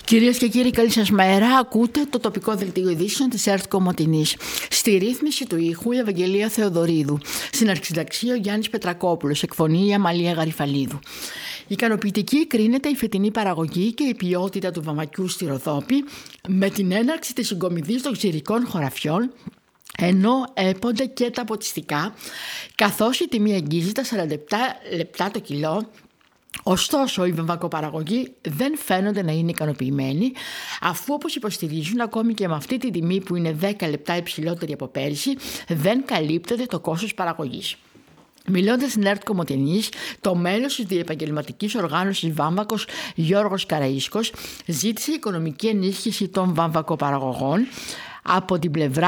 Κυρίες και κύριοι, καλή σας μέρα. Ακούτε το τοπικό δελτίο ειδήσεων της ΕΡΤ Κομοτηνής. Στη ρύθμιση του ήχου η Ευαγγελία Θεοδωρίδου. Στην αρχισυνταξία ο Γιάννης Πετρακόπουλος. Εκφωνεί η Αμαλία Γαριφαλίδου. Ικανοποιητική κρίνεται η φετινή παραγωγή και η ποιότητα του βαμβακιού στη Ροδόπη με την έναρξη της συγκομιδής των ξηρικών χωραφιών, ενώ έπονται και τα ποτιστικά, καθώς η τιμή αγγίζει τα 47 λεπτά το κιλό. Ωστόσο, οι βαμβακοπαραγωγοί δεν φαίνονται να είναι ικανοποιημένοι, αφού όπως υποστηρίζουν, ακόμη και με αυτή τη τιμή που είναι 10 λεπτά υψηλότερη από πέρυσι, δεν καλύπτεται το κόστος παραγωγής. Μιλώντας στην ΕΡΤ Κομοτηνής, το μέλος της διεπαγγελματικής οργάνωσης Βάμβακος Γιώργος Καραΐσκος ζήτησε οικονομική ενίσχυση των βαμβακοπαραγωγών. Από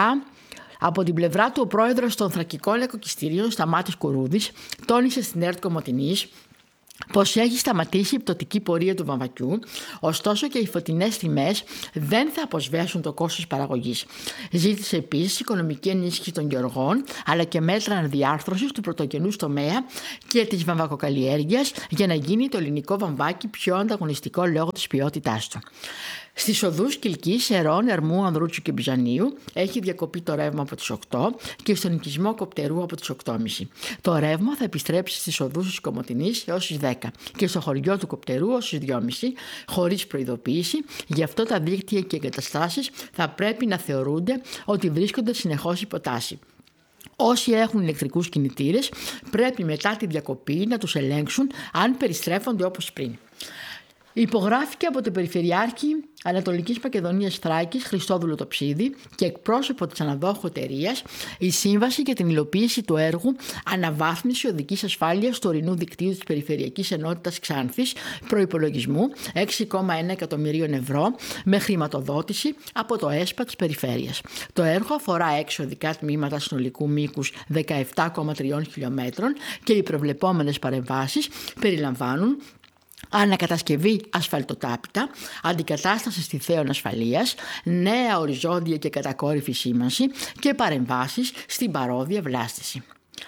την πλευρά του, ο πρόεδρος των Θρακικών Εκοκιστηρίων Σταμάτης Κουρούδης τόνισε στην ΕΡΤ Κομοτηνής πως έχει σταματήσει η πτωτική πορεία του βαμβακιού, ωστόσο και οι φωτεινές τιμές δεν θα αποσβέσουν το κόστος παραγωγής. Ζήτησε επίσης οικονομική ενίσχυση των γεωργών, αλλά και μέτρα αναδιάρθρωσης του πρωτογενούς τομέα και της βαμβακοκαλλιέργειας για να γίνει το ελληνικό βαμβάκι πιο ανταγωνιστικό λόγω της ποιότητάς του. Στις οδούς Κιλκής, Ερών, Ερμού, Ανδρούτσου και Μπιζανίου έχει διακοπεί το ρεύμα από τις 8 και στον οικισμό Κοπτερού από τις 8.30. Το ρεύμα θα επιστρέψει στις οδούς της Κομοτηνής έως τις 10 και στο χωριό του Κοπτερού έως τις 2.30 χωρίς προειδοποίηση. Γι' αυτό τα δίκτυα και εγκαταστάσεις θα πρέπει να θεωρούνται ότι βρίσκονται συνεχώς υποτάση. Όσοι έχουν ηλεκτρικούς κινητήρες πρέπει μετά τη διακοπή να τους ελέγξουν αν περιστρέφονται όπως πριν. Υπογράφηκε από τον Περιφερειάρχη Ανατολικής Μακεδονίας Θράκης Χριστόδουλο Τοψίδη και εκπρόσωπο της αναδόχου εταιρείας η σύμβαση για την υλοποίηση του έργου Αναβάθμιση οδικής ασφάλειας του ορεινού δικτύου της Περιφερειακής Ενότητας Ξάνθης προϋπολογισμού 6,1 εκατομμυρίων ευρώ με χρηματοδότηση από το ΕΣΠΑ της Περιφέρειας. Το έργο αφορά 6 οδικά τμήματα συνολικού μήκους 17,3 χιλιόμετρων και οι προβλεπόμενες παρεμβάσεις περιλαμβάνουν ανακατασκευή ασφαλτοτάπητα, αντικατάσταση στιθέων ασφαλείας, νέα οριζόντια και κατακόρυφη σήμανση και παρεμβάσεις στην παρόδια βλάστηση.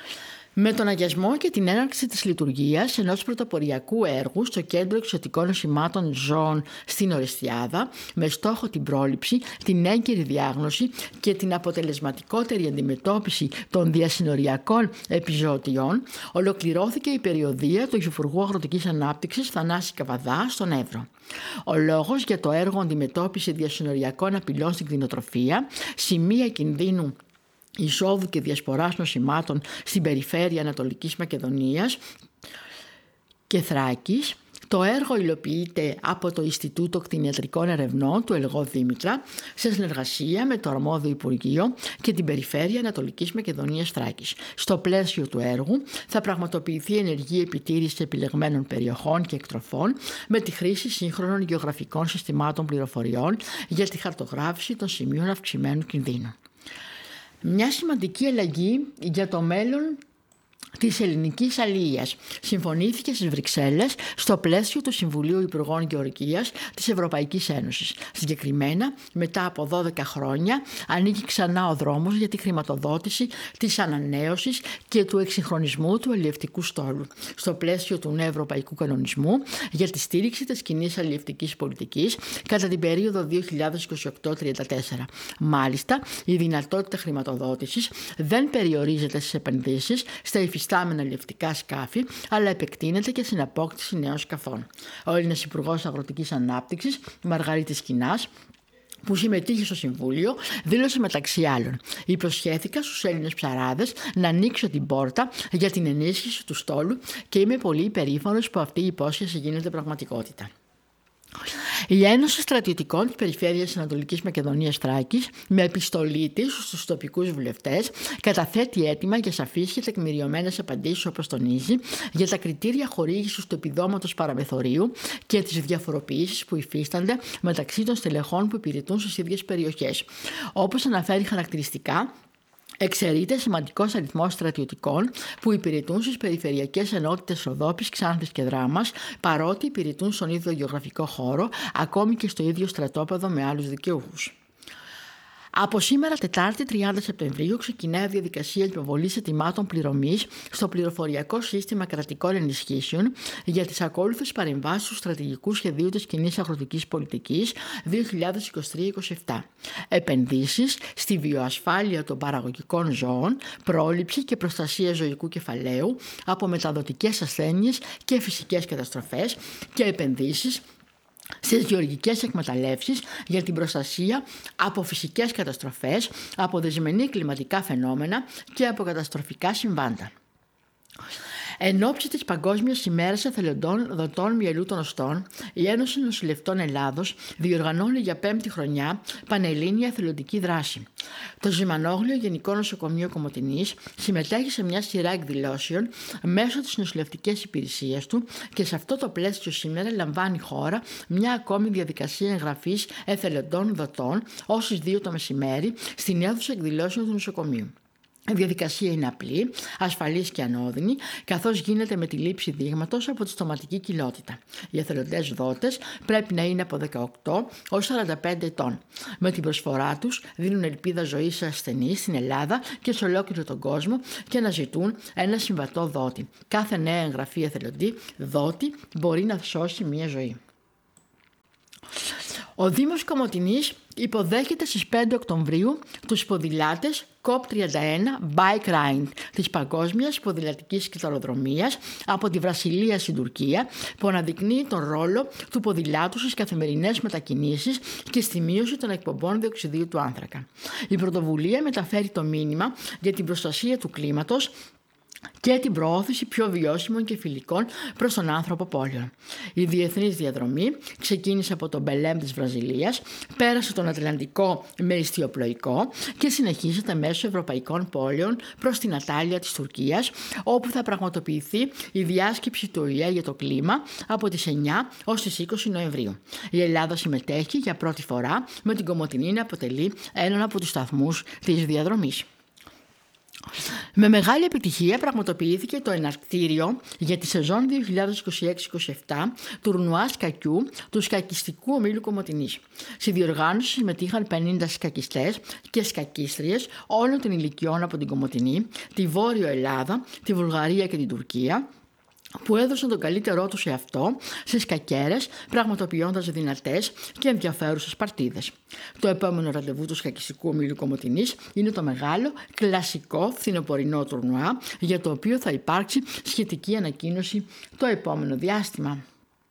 Με τον αγιασμό και την έναρξη της λειτουργίας ενός πρωτοποριακού έργου στο Κέντρο Εξωτικών Νοσημάτων Ζώων στην Ορεστιάδα, με στόχο την πρόληψη, την έγκαιρη διάγνωση και την αποτελεσματικότερη αντιμετώπιση των διασυνοριακών επιζωοτιών, ολοκληρώθηκε η περιοδεία του Υφυπουργού Αγροτικής Ανάπτυξης Θανάση Καβαδά στον Εύρο. Ο λόγος για το έργο αντιμετώπιση διασυνοριακών απειλών στην κτηνοτροφία, σημεία κινδύνου εισόδου και διασποράς νοσημάτων στην περιφέρεια Ανατολικής Μακεδονίας και Θράκης. Το έργο υλοποιείται από το Ινστιτούτο Κτηνιατρικών Ερευνών του ΕΛΓΟ Δήμητρα σε συνεργασία με το αρμόδιο Υπουργείο και την Περιφέρεια Ανατολικής Μακεδονίας Θράκης. Στο πλαίσιο του έργου θα πραγματοποιηθεί ενεργή επιτήρηση επιλεγμένων περιοχών και εκτροφών με τη χρήση σύγχρονων γεωγραφικών συστημάτων πληροφοριών για τη χαρτογράφηση των σημείων αυξημένου κινδύνου. Μια σημαντική αλλαγή για το μέλλον της ελληνικής αλληλείας συμφωνήθηκε στις Βρυξέλλες στο πλαίσιο του Συμβουλίου Υπουργών Γεωργίας της Ευρωπαϊκής Ένωσης. Συγκεκριμένα, μετά από 12 χρόνια, ανοίγει ξανά ο δρόμος για τη χρηματοδότηση της ανανέωσης και του εξυγχρονισμού του αλλιευτικού στόλου στο πλαίσιο του νέου ευρωπαϊκού κανονισμού για τη στήριξη της κοινής αλλιευτικής πολιτικής κατά την περίοδο 2028-34. Μάλιστα, η δυνατότητα χρηματοδότησης δεν περιορίζεται στις επενδύσεις στα υφιστάμενα αλλιευτικά σκάφη, αλλά επεκτείνεται και στην απόκτηση νέων σκαφών. Ο Έλληνας Υπουργός Αγροτικής Ανάπτυξης, Μαργαρίτης Κινάς, που συμμετείχε στο Συμβούλιο, δήλωσε μεταξύ άλλων: «Υποσχέθηκα στους Έλληνες ψαράδες να ανοίξω την πόρτα για την ενίσχυση του στόλου και είμαι πολύ υπερήφανος που αυτή η υπόσχεση γίνεται πραγματικότητα». Η Ένωση Στρατιωτικών της Περιφέρειας Ανατολικής Μακεδονίας Θράκης, με επιστολή της στους τοπικούς βουλευτές, καταθέτει αίτημα για σαφείς και τεκμηριωμένες απαντήσεις, όπως τονίζει, για τα κριτήρια χορήγησης του επιδόματος παραμεθορίου και τις διαφοροποιήσεις που υφίστανται μεταξύ των στελεχών που υπηρετούν στις ίδιες περιοχές. Όπως αναφέρει χαρακτηριστικά, εξαιρείται σημαντικός αριθμός στρατιωτικών που υπηρετούν στις περιφερειακές ενότητες Ροδόπης, Ξάνθης και Δράμας, παρότι υπηρετούν στον ίδιο γεωγραφικό χώρο, ακόμη και στο ίδιο στρατόπεδο με άλλους δικαιούχους. Από σήμερα, Τετάρτη 30 Σεπτεμβρίου, ξεκινάει η διαδικασία υποβολής αιτημάτων πληρωμής στο πληροφοριακό σύστημα κρατικών ενισχύσεων για τις ακόλουθες παρεμβάσεις του στρατηγικού σχεδίου της κοινής αγροτικής πολιτικής 2023-2027. Επενδύσεις στη βιοασφάλεια των παραγωγικών ζώων, πρόληψη και προστασία ζωικού κεφαλαίου από μεταδοτικές ασθένειες και φυσικές καταστροφές και επενδύσεις στις γεωργικές εκμεταλλεύσεις για την προστασία από φυσικές καταστροφές, από δυσμενή κλιματικά φαινόμενα και από καταστροφικά συμβάντα. Εν ώψη της Παγκόσμιας ημέρας εθελοντών δοτών μυελού των οστών, η Ένωση Νοσηλευτών Ελλάδος διοργανώνει για 5η χρονιά πανελλήνια εθελοντική δράση. Το Ζυμανόγλιο Γενικό Νοσοκομείο Κομοτηνής συμμετέχει σε μια σειρά εκδηλώσεων μέσω της νοσηλευτικής υπηρεσίας του και σε αυτό το πλαίσιο σήμερα λαμβάνει χώρα μια ακόμη διαδικασία εγγραφής εθελοντών δοτών ως τις 2 το μεσημέρι στην αίθουσα εκδηλώσεων του νοσοκομείου. Η διαδικασία είναι απλή, ασφαλής και ανώδυνη, καθώς γίνεται με τη λήψη δείγματος από τη στοματική κοιλότητα. Οι εθελοντές δότες πρέπει να είναι από 18 ως 45 ετών. Με την προσφορά τους δίνουν ελπίδα ζωής σε ασθενείς στην Ελλάδα και σε ολόκληρο τον κόσμο και αναζητούν ένα συμβατό δότη. Κάθε νέα εγγραφή εθελοντή δότη μπορεί να σώσει μία ζωή. Ο Δήμος Κομοτηνής υποδέχεται στις 5 Οκτωβρίου τους ποδηλάτες COP31 Bike Ride της Παγκόσμιας Ποδηλατικής Κυταροδρομίας από τη Βρασιλία στην Τουρκία, που αναδεικνύει τον ρόλο του ποδηλάτου στις καθημερινές μετακινήσεις και στη μείωση των εκπομπών διοξιδίου του άνθρακα. Η πρωτοβουλία μεταφέρει το μήνυμα για την προστασία του κλίματος και την προώθηση πιο βιώσιμων και φιλικών προς τον άνθρωπο πόλεων. Η διεθνής διαδρομή ξεκίνησε από τον Μπελέμ της Βραζιλίας, πέρασε τον Ατλαντικό με ιστιοπλοϊκό και συνεχίζεται μέσω ευρωπαϊκών πόλεων προς την Ατάλεια της Τουρκίας, όπου θα πραγματοποιηθεί η διάσκεψη του ΟΗΕ για το κλίμα από τις 9 ως τις 20 Νοεμβρίου. Η Ελλάδα συμμετέχει για πρώτη φορά, με την Κομοτηνή να αποτελεί έναν από τους σταθμούς της διαδρομής. Με μεγάλη επιτυχία πραγματοποιήθηκε το εναρκτήριο για τη σεζόν 2026-27 τουρνουά σκακιού του Σκακιστικού Ομίλου Κομοτηνής. Στη διοργάνωση συμμετείχαν 50 σκακιστές και σκακίστριες όλων των ηλικιών από την Κομοτηνή, τη Βόρειο Ελλάδα, τη Βουλγαρία και την Τουρκία, που έδωσαν τον καλύτερό τους σε αυτό σε σκακέρες, πραγματοποιώντας δυνατές και ενδιαφέρουσες παρτίδες. Το επόμενο ραντεβού του Σκακιστικού Ομίλου Κομοτηνής είναι το μεγάλο κλασικό φθινοπορεινό τουρνουά, για το οποίο θα υπάρξει σχετική ανακοίνωση το επόμενο διάστημα.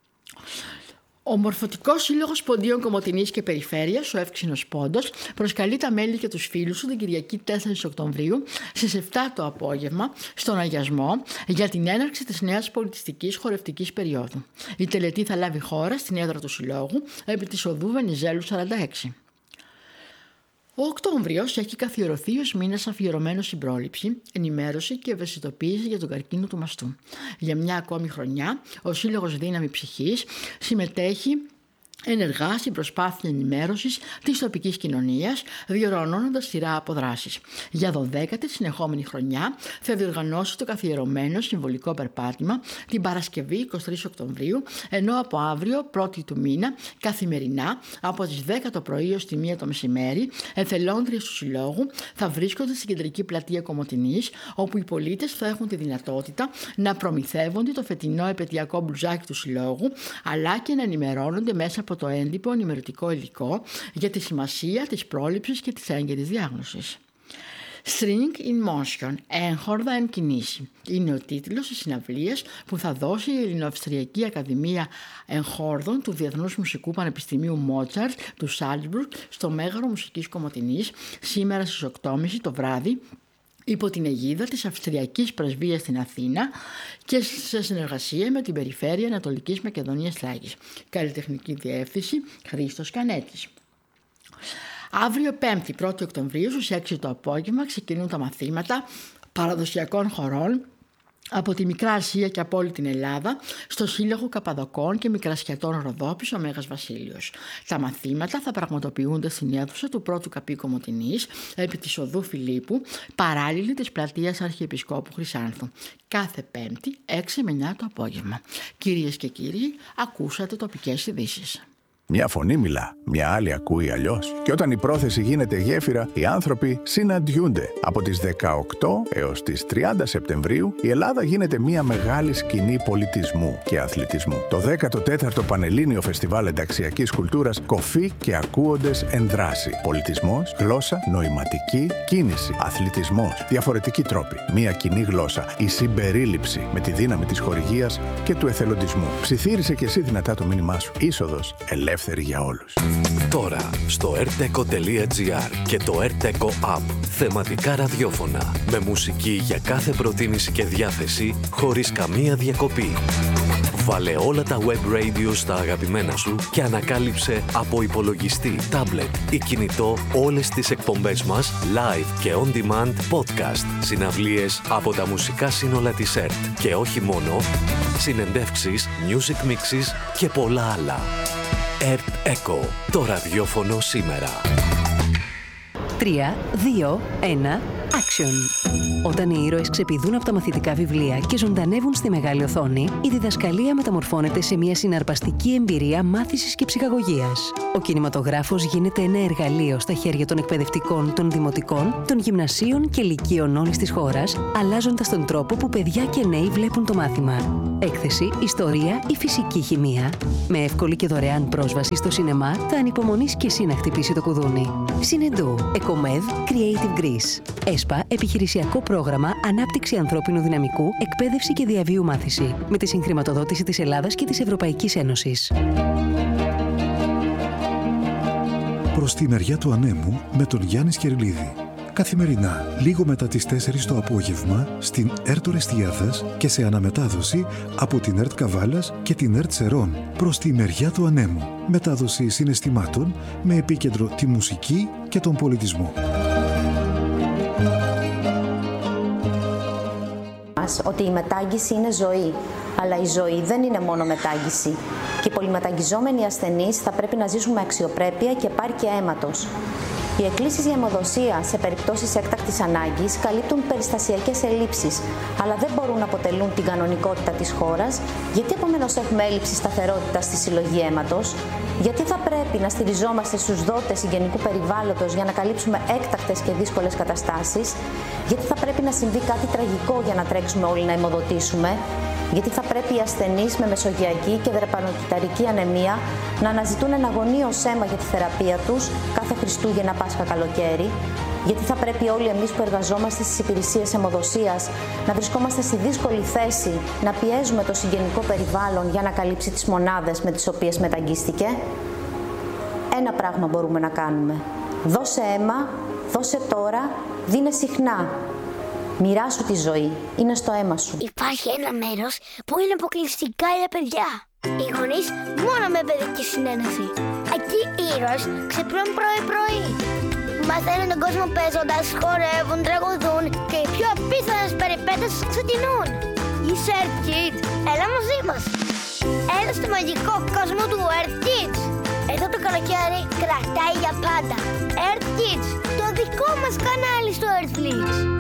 Ο Μορφωτικός Σύλλογος Ποντίων Κομοτηνής και Περιφέρειας, ο Εύξηνος Πόντος, προσκαλεί τα μέλη και τους φίλους του την Κυριακή 4 Οκτωβρίου στις 7 το απόγευμα στον Αγιασμό για την έναρξη της νέας πολιτιστικής χορευτικής περίοδου. Η τελετή θα λάβει χώρα στην έδρα του Συλλόγου επί της οδού Βενιζέλου 46. Ο Οκτώβριος έχει καθιερωθεί ως μήνας αφιερωμένος στην πρόληψη, ενημέρωση και ευαισθητοποίηση για τον καρκίνο του μαστού. Για μια ακόμη χρονιά, ο Σύλλογος Δύναμη Ψυχής συμμετέχει ενεργά στην προσπάθεια ενημέρωσης της τοπικής κοινωνίας, διοργανώνοντας σειρά από δράσεις. Για 12η συνεχόμενη χρονιά θα διοργανώσει το καθιερωμένο συμβολικό περπάτημα την Παρασκευή 23 Οκτωβρίου, ενώ από αύριο 1η του μήνα καθημερινά από τις 10 το πρωί ως τη 1 το μεσημέρι εθελόντριες του Συλλόγου θα βρίσκονται στην κεντρική πλατεία Κομοτηνής, όπου οι πολίτες θα έχουν τη δυνατότητα να προμηθεύονται το φετινό επαιτειακό μπλουζάκι του Συλλόγου, αλλά και να ενημερώνονται μέσα από το έντυπο ενημερωτικό υλικό για τη σημασία της πρόληψης και της έγκαιρης διάγνωσης. String in Motion, έγχορδα εν κινήσει, είναι ο τίτλος της συναυλίας που θα δώσει η Ελληνοαυστριακή Ακαδημία Εγχόρδων του Διεθνούς Μουσικού Πανεπιστημίου Μότσαρτ του Σάλτσμπουργκ στο Μέγαρο Μουσικής Κομοτηνής σήμερα στις 8.30 το βράδυ, υπό την αιγίδα της Αυστριακής Πρεσβείας στην Αθήνα και σε συνεργασία με την Περιφέρεια Ανατολικής Μακεδονίας Λάγης. Καλλιτεχνική διεύθυνση Χρήστος Κανέτης. Αύριο 5η 1η Οκτωβρίου στις 6 το απόγευμα ξεκινούν τα μαθήματα παραδοσιακών χορών από τη Μικρά Ασία και από όλη την Ελλάδα στο Σύλλογο Καπαδοκών και Μικρασιατών Ροδόπης ο Μέγας Βασίλειος. Τα μαθήματα θα πραγματοποιούνται στην αίθουσα του πρώτου καπή Κομοτηνής επί της οδού Φιλίππου, παράλληλη της πλατείας Αρχιεπισκόπου Χρυσάνθου. Κάθε Πέμπτη 6 με 9 το απόγευμα. Κυρίες και κύριοι, ακούσατε τοπικές ειδήσεις. Μια φωνή μιλά, μια άλλη ακούει αλλιώς. Και όταν η πρόθεση γίνεται γέφυρα, οι άνθρωποι συναντιούνται. Από τις 18 έως τις 30 Σεπτεμβρίου, η Ελλάδα γίνεται μια μεγάλη σκηνή πολιτισμού και αθλητισμού. Το 14ο Πανελλήνιο Φεστιβάλ Ενταξιακής Κουλτούρας Κοφή και ακούοντες εν δράση. Πολιτισμός, γλώσσα, νοηματική, κίνηση, αθλητισμός, διαφορετικοί τρόποι. Μια κοινή γλώσσα, η συμπερίληψη με τη δύναμη της χορηγίας και του εθελοντισμού. Ψιθύρισε και εσύ δυνατά το μήνυμά σου. Είσοδος ελεύθερη για όλους. Τώρα στο rteco.gr και το rteco app. Θεματικά ραδιόφωνα με μουσική για κάθε προτίμηση και διάθεση χωρίς καμία διακοπή. Βάλε όλα τα web radio στα αγαπημένα σου και ανακάλυψε από υπολογιστή, tablet ή κινητό όλες τις εκπομπές μας live και on demand podcast, συναυλίες από τα μουσικά σύνολα της ΕΡΤ και όχι μόνο, συνεντεύξεις, music mixes και πολλά άλλα. ΕΡΤ Echo, το ραδιόφωνο σήμερα. 3, 2, 1, action! Όταν οι ήρωες ξεπηδούν από τα μαθητικά βιβλία και ζωντανεύουν στη μεγάλη οθόνη, η διδασκαλία μεταμορφώνεται σε μια συναρπαστική εμπειρία μάθησης και ψυχαγωγίας. Ο κινηματογράφος γίνεται ένα εργαλείο στα χέρια των εκπαιδευτικών, των δημοτικών, των γυμνασίων και λυκείων όλης της χώρας, αλλάζοντας τον τρόπο που παιδιά και νέοι βλέπουν το μάθημα. Έκθεση, ιστορία ή φυσική χημεία. Με εύκολη και δωρεάν πρόσβαση στο σινεμά, θα ανυπομονείς και εσύ να χτυπήσει το κουδούνι. Συνεντού, Εκομέδ, Creative Greece. ΕΣΠΑ, επιχειρησιακό πρόγραμμα Ανάπτυξη ανθρώπινου δυναμικού, εκπαίδευση και διαβίου μάθηση. Με τη συγχρηματοδότηση της Ελλάδας και της Ευρωπαϊκής Ένωσης. Προς τη μεριά του ανέμου με τον Γιάννη Σκερλίδη. Καθημερινά, λίγο μετά τις 4 το απόγευμα, στην ΕΡΤ Ορεστιάδας και σε αναμετάδοση από την ΕΡΤ Καβάλας και την ΕΡΤ Σερών. Προς τη μεριά του ανέμου. Μετάδοση συναισθημάτων με επίκεντρο τη μουσική και τον πολιτισμό. Ότι η μετάγγιση είναι ζωή, αλλά η ζωή δεν είναι μόνο μετάγγιση. Και οι πολυμεταγγιζόμενοι ασθενείς θα πρέπει να ζήσουν με αξιοπρέπεια και επάρκεια αίματος. Οι εκκλήσεις για αιμοδοσία σε περιπτώσεις έκτακτης ανάγκης καλύπτουν περιστασιακές ελλείψεις, αλλά δεν μπορούν να αποτελούν την κανονικότητα της χώρας. Γιατί επομένως έχουμε έλλειψη σταθερότητας στη συλλογή αίματος? Γιατί θα πρέπει να στηριζόμαστε στους δότες συγγενικού περιβάλλοντος για να καλύψουμε έκτακτες και δύσκολες καταστάσεις? Γιατί θα πρέπει να συμβεί κάτι τραγικό για να τρέξουμε όλοι να αιμοδοτήσουμε? Γιατί θα πρέπει οι ασθενείς με μεσογειακή και δρεπανοκυταρική ανεμία να αναζητούν ένα αγωνίως αίμα για τη θεραπεία τους κάθε Χριστούγεννα, Πάσχα, καλοκαίρι? Γιατί θα πρέπει όλοι εμείς που εργαζόμαστε στις υπηρεσίες αιμοδοσίας να βρισκόμαστε στη δύσκολη θέση να πιέζουμε το συγγενικό περιβάλλον για να καλύψει τις μονάδες με τις οποίες μεταγγίστηκε? Ένα πράγμα μπορούμε να κάνουμε. Δώσε αίμα, δώσε τώρα, δίνε συχνά. Μοιράσου τη ζωή. Είναι στο αίμα σου. Υπάρχει ένα μέρος που είναι αποκλειστικά για παιδιά. Οι γονείς μόνο με παιδική συνένεση. Εκεί οι ήρωες ξυπνούν πρωί-πρωί. Μαθαίνουν τον κόσμο παίζοντας, χορεύουν, τραγουδούν και οι πιο απίθανες περιπέτειες ξεκινούν. Είσαι Earth Kids, έλα μαζί μας. Έλα στο μαγικό κόσμο του Earth Kids. Εδώ το καλοκαίρι κρατάει για πάντα. Earth Kids, το δικό μας κανάλι στο Earthflix.